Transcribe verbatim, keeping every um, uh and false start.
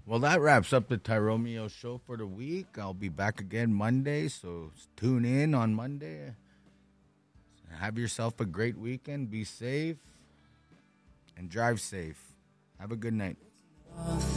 Well, that wraps up the Tyromeo show for the week. I'll be back again Monday, so tune in on Monday. Have yourself a great weekend. Be safe and drive safe. Have a good night.